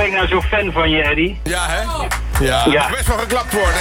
ben ik nou zo fan van je, Eddie? Ja, hè? Ja, Ja. best wel geklapt worden.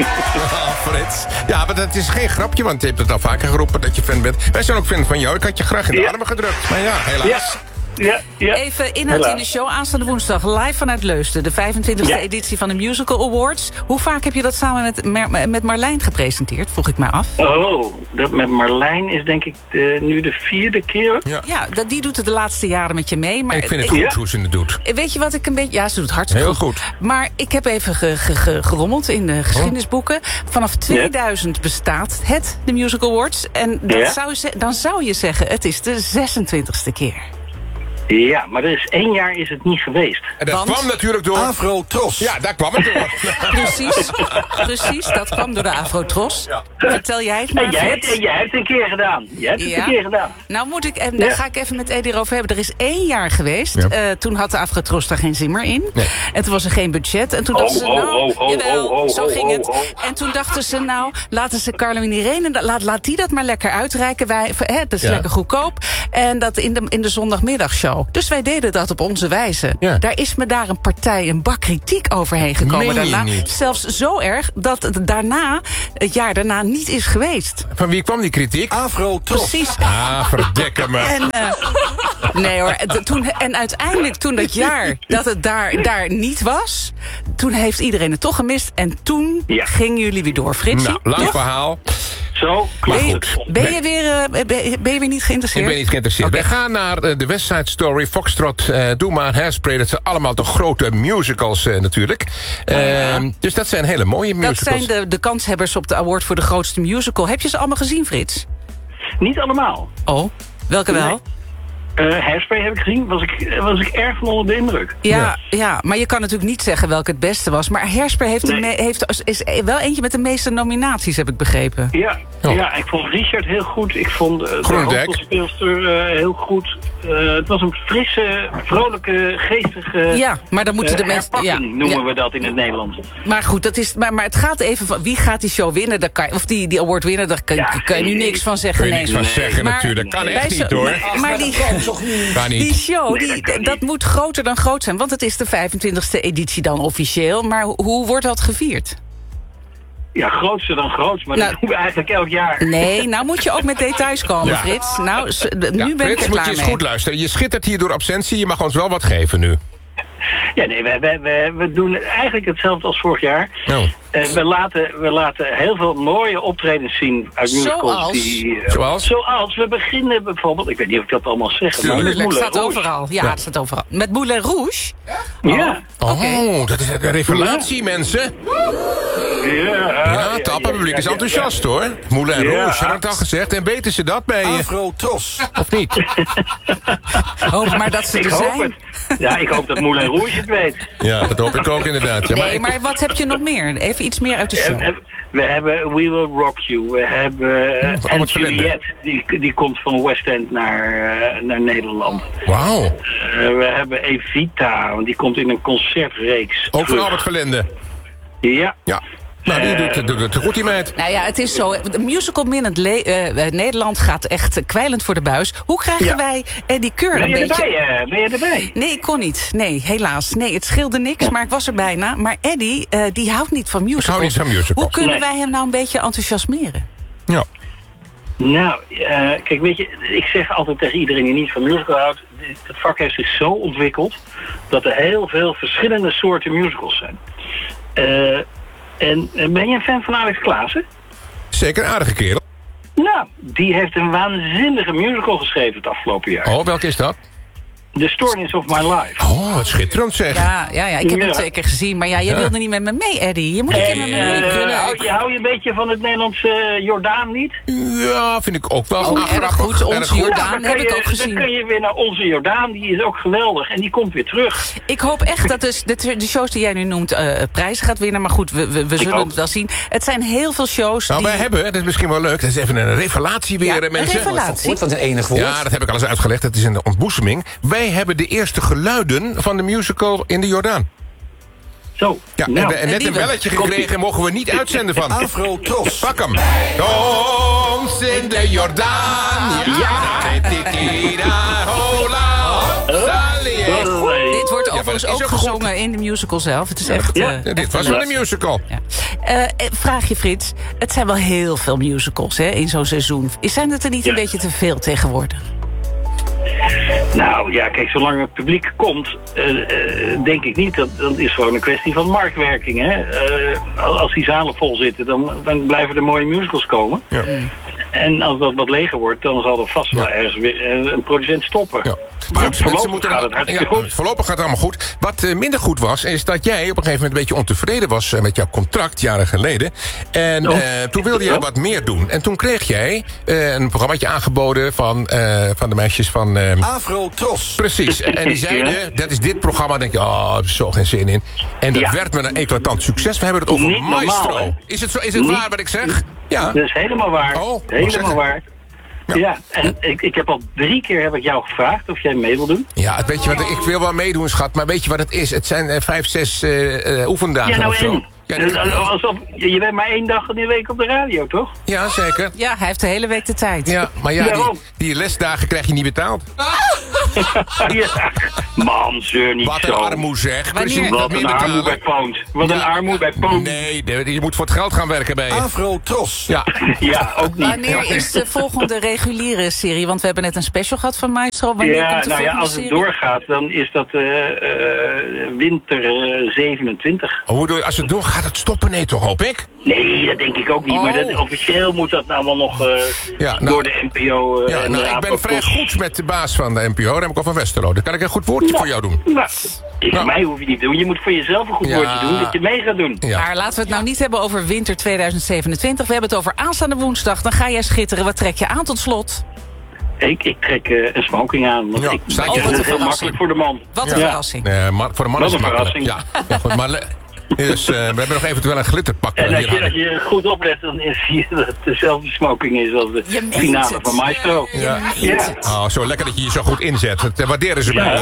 Frits. Ja, maar dat is geen grapje, want je hebt het al vaker geroepen dat je fan bent. Wij zijn ook fan van jou. Ik had je graag in de armen gedrukt. Maar ja, helaas. Ja. Even inhoud in de show. Aanstaande woensdag live vanuit Leusden. De 25e editie van de Musical Awards. Hoe vaak heb je dat samen met Marlijn gepresenteerd? Vroeg ik mij af. Oh, dat met Marlijn is denk ik nu de 4e keer. Ja, die doet het de laatste jaren met je mee. Maar Ik vind het goed hoe ze het doet. Weet je wat ik een beetje... Ja, ze doet het hartstikke Heel goed. Maar ik heb even gerommeld in de geschiedenisboeken. Vanaf 2000 bestaat de Musical Awards. En dan zou je zeggen, het is de 26e keer. Ja, maar er is 1 jaar is het niet geweest. En dat kwam natuurlijk door... Afro-Tros. Ja, daar kwam het door. Precies, dat kwam door de Afro-Tros. Ja. Vertel jij het maar, En jij hebt het een keer gedaan. Nou moet ik, en daar ga ik even met Eddie erover hebben. Er is 1 jaar geweest. Ja. Toen had de Afro-Tros daar geen zin meer in. Nee. En toen was er geen budget. En toen dachten ze, zo ging het. En toen dachten ze, nou, laten ze Carlo en Irene... Laat die dat maar lekker uitreiken. Dat is lekker goedkoop. En dat in de zondagmiddagshow. Dus wij deden dat op onze wijze. Ja. Daar is me daar een bak kritiek overheen gekomen. Meen je Daarna, niet? zelfs zo erg dat het jaar daarna niet is geweest. Van wie kwam die kritiek? Afro-Tros. Precies. Verdikke me. En, nee hoor, en uiteindelijk toen dat jaar dat het daar niet was... toen heeft iedereen het toch gemist. En toen gingen jullie weer door. Fritsie? Nou, lang verhaal. Zo, Maar goed. Ben je weer niet geïnteresseerd? Ik ben niet geïnteresseerd. Okay. Wij gaan naar de West Side Story, Foxtrot, Doe Maar, Hairspray. Dat zijn allemaal toch grote musicals natuurlijk. Dus dat zijn hele mooie musicals. Dat zijn de kanshebbers op de award voor de grootste musical. Heb je ze allemaal gezien, Frits? niet allemaal. Oh, welke wel? Nee. Hairspray heb ik gezien, was ik erg van onder de indruk. Ja, maar je kan natuurlijk niet zeggen welke het beste was. Maar Hairspray is wel eentje met de meeste nominaties, heb ik begrepen. Ja, ik vond Richard heel goed. Ik vond de hoofdrolspeelster heel goed. Het was een frisse, vrolijke, geestige... Ja, maar dan moeten de mensen... noemen we dat in het Nederlands. Maar goed, dat is, maar het gaat even van... Wie gaat die show winnen? Of die award winnen? Daar kan je nu niks van zeggen. Kun je niks van zeggen natuurlijk. Kan echt niet hoor. Maar die show, dat moet groter dan groot zijn. Want het is de 25e editie dan officieel. Maar hoe wordt dat gevierd? Ja, grootste dan grootst, maar dat doen we eigenlijk elk jaar. Nee, nou moet je ook met details komen, Frits. Nou, nu ben ik er klaar mee. Frits, moet je eens goed luisteren. Je schittert hier door absentie, je mag ons wel wat geven nu. Ja, nee, we doen eigenlijk hetzelfde als vorig jaar. Oh. We laten heel veel mooie optredens zien uit musicals. Zoals we beginnen bijvoorbeeld, ik weet niet of ik dat allemaal zeg. Maar het staat overal. Ja, het staat overal. Met Moulin Rouge? Ja. Oh, dat is een revelatie, mensen. Ja, het tappenpubliek is enthousiast, hoor. Moulin Rouge, had ik al gezegd. En weten ze dat bij... Afro-Tros. Of niet? Hoop maar dat ze er zijn. Ja, ik hoop dat Moulin Rouge het weet. Ja, dat hoop ik ook inderdaad. Ja, nee, maar wat heb je nog meer? Even iets meer uit de show. We hebben We Will Rock You. We hebben Juliette. Die komt van West End naar Nederland. Wauw. We hebben Evita, want die komt in een concertreeks. Ook van Albert Verlinde. Ja. Nou, die doet het goed, die meid. Nou ja, het is zo. De musical Minnend Nederland gaat echt kwijlend voor de buis. Hoe krijgen wij Eddie Keur een beetje... Ben je erbij? Nee, ik kon niet. Nee, helaas. Nee, het scheelde niks, maar ik was er bijna. Maar Eddie, die houdt niet van musicals. Ik hou niet van musicals. Hoe kunnen wij hem nou een beetje enthousiasmeren? Ja. Nou, kijk, weet je, ik zeg altijd tegen iedereen die niet van musical houdt, het vak heeft zich zo ontwikkeld dat er heel veel verschillende soorten musicals zijn. En ben je een fan van Alex Klaassen? Zeker een aardige kerel. Nou, die heeft een waanzinnige musical geschreven het afgelopen jaar. Oh, welke is dat? The Stories of My Life. Oh, wat schitterend zeg. Ja, ik heb hem 2 keer gezien. Maar jij wilde niet met me mee, Eddie. Je moet een keer met me mee kunnen. Hou je een beetje van het Nederlandse Jordaan niet? Ja, vind ik ook wel. Erg goed. Onze Jordaan heb ik ook gezien. Dan kun je weer naar Onze Jordaan. Die is ook geweldig. En die komt weer terug. Ik hoop echt dat de shows die jij nu noemt prijzen gaat winnen. Maar goed, we zullen het wel zien. Het zijn heel veel shows. Nou, wij hebben, dat is misschien wel leuk. Dat is even een revelatie weer, mensen. Een revelatie. Wat een enig woord. Ja, dat heb ik alles uitgelegd. Dat is in de ontboezeming. Wij hebben de eerste geluiden van de musical in de Jordaan. Zo. Ja, nou, en net een belletje gekregen, mogen we niet uitzenden van. Afro-Tros. Pak hem. Soms in de Jordaan. Dit wordt overigens ook gezongen in de musical zelf. Het is echt... dit was wel een musical. Ja. Vraag je, Frits. Het zijn wel heel veel musicals in zo'n seizoen. Zijn het er niet een beetje te veel tegenwoordig? Nou ja, kijk, zolang het publiek komt, denk ik niet. Dat is gewoon een kwestie van marktwerking. Hè? Als die zalen vol zitten, dan blijven er mooie musicals komen. Ja. En als dat wat leger wordt, dan zal er vast wel ergens weer een producent stoppen. Ja. Maar voorlopig gaat het hartstikke goed. Voorlopig gaat het allemaal goed. Wat minder goed was, is dat jij op een gegeven moment een beetje ontevreden was met jouw contract, jaren geleden. En toen wilde jij wat meer doen. En toen kreeg jij een programmaatje aangeboden van de meisjes van... Afro Tros. Precies. En die zeiden, dat is dit programma. Dan denk je, daar heb ik zo geen zin in. En dat werd met een eclatant succes. We hebben het over niet Maestro. Normaal, is het waar wat ik zeg? Ja. Dat is helemaal waar. Helemaal waar. Ja, en ik heb al 3 keer jou gevraagd of jij mee wil doen. Ja, weet je wat, ik wil wel meedoen, schat. Maar weet je wat het is? Het zijn 5, 6 oefendagen of zo. Alsof, je bent maar 1 dag in de week op de radio, toch? Ja, zeker. Ja, hij heeft de hele week de tijd. Ja, maar die lesdagen krijg je niet betaald. Ja. Man, zeur niet wat zo. Wat een armoe zeg. Wat een armoe bij Poont. Wat een armoe bij Poont. Nee, je moet voor het geld gaan werken bij je. Afro Tros. Ja. Ja, ook niet. Wanneer is de volgende reguliere serie? Want we hebben net een special gehad van Maestro. Wanneer komt de volgende als serie? Het doorgaat, dan is dat winter 27. Hoe doe je, als het doorgaat, het stoppen? Nee, toch, hoop ik? Nee, dat denk ik ook niet. Maar officieel moet dat nou wel nog door de NPO. Ik ben vrij goed met de baas van de NPO, Remco van Westerlo. Dan kan ik een goed woordje voor jou doen. Voor mij hoef je niet te doen. Je moet voor jezelf een goed woordje doen, dat je mee gaat doen. Ja. Maar laten we het nou niet hebben over winter 2027. We hebben het over aanstaande woensdag. Dan ga jij schitteren. Wat trek je aan tot slot? Ik trek een smoking aan. Want ik vind het heel makkelijk voor de man. Wat een verrassing. Voor de man is het verrassing. Ja, goed, maar... Dus we hebben nog eventueel een glitterpak. En als je goed oplet, dan zie je dat het dezelfde smoking is als de finale van Maestro. Ja. Oh, zo lekker dat je je zo goed inzet. Dat waarderen ze mij.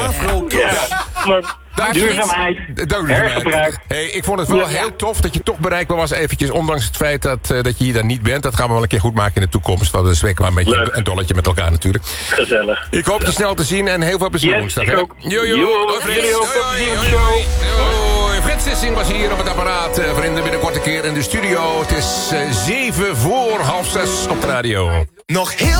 Maar duurzaamheid, hergebruik. Hey, ik vond het wel heel tof dat je toch bereikbaar was eventjes. Ondanks het feit dat je hier dan niet bent. Dat gaan we wel een keer goed maken in de toekomst. Want dat is wel een beetje een dolletje met elkaar natuurlijk. Gezellig. Ik hoop je snel te zien en heel veel plezier woensdag. Ik ook. Frits Sissing was hier op het apparaat. Vrienden, binnenkort een keer in de studio. Het is 7:45 op de radio. Nog heel